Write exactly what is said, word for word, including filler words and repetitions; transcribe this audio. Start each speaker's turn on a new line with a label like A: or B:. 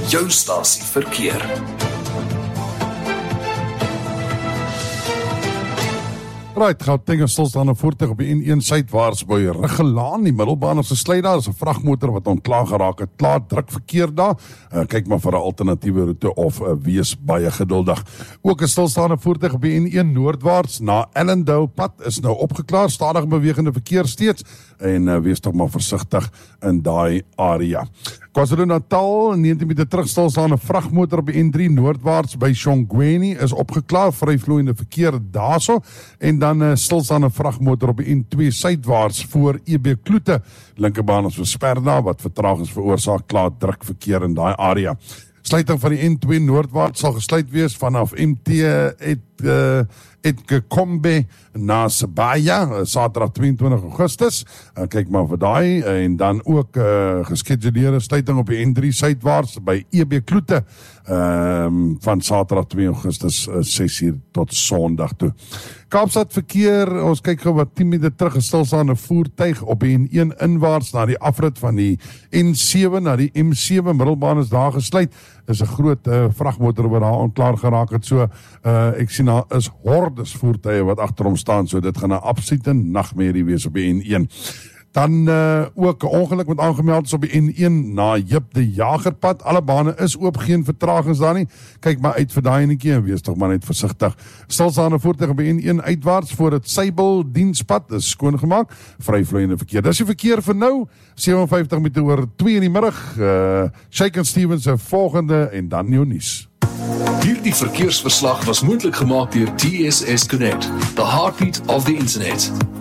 A: jou stasie verkeer.
B: Right, Gauteng is stilstaande voertuig op die N een suidwaarts by Riggelaan. Die middelbaan is gesluit daar, is 'n vragmotor wat ontklaar geraak het. Klaar druk verkeer daar. Uh, kyk maar vir 'n alternatiewe roete of uh, wees baie geduldig. Ook 'n stilstaande voertuig op die N een noordwaarts na Ellendale pad is nou opgeklaar. Stadig bewegende verkeer steeds en uh, wees tog maar versigtig in daai area. KwaZulu-Natal, negentien meter terug stilstaande vragmotor op die N drie noordwaarts by Shongweni is opgeklaar, vryvloeiende verkeer daarso, en dan uh, stilstaande vragmotor op die N twee suidwaarts voor E B Kloete. Linkerbaan is versper daar, wat vertragings veroorsaak, klaar druk verkeer in daai area. Sluiting van die N twee noordwaarts sal gesluit wees vanaf M T et uh, Etgekombe na Sibaya, Saterdag tweeëntwintig Augustus. Uh, kyk maar vir daai, en dan ook uh, geskeduleerde sluiting op die N drie suidwaarts by E B Kloete um, van Saterdag twee Augustus uh, ses uur tot Sondag toe. Kaapstad verkeer, ons kyk gou wat tien meter terug gestilstaande voertuig op die N een inwaarts na die afrit van die N sewe na die M sewe, middelbaan is daar gesluit. Is 'n groot uh, vragmotor wat daar onklaar geraak het, so uh, ek sien daar is hordes voertuie wat agter hom staan, so dit gaan 'n absolute nagmerrie wees op die N een. Dan uh, ook 'n ongeluk met aangemeld is op die N een na Jip de Jagerpad. Alle bane is oop, geen vertragings daar nie. Kyk maar uit vir daai enetjie en wees tog maar net versigtig. Stilstaande voertuig op die N een uitwaarts voor het Sybel dienspad is skoongemaak. Vryvloeiende verkeer. Dis die verkeer vir nou. sewe vyftig meter oor twee in die middag. Uh, Shaken Stevens se volgende en dan nieuw nuus.
A: Hierdie verkeersverslag was moontlik gemaak deur T S S Connect, the heartbeat of the internet.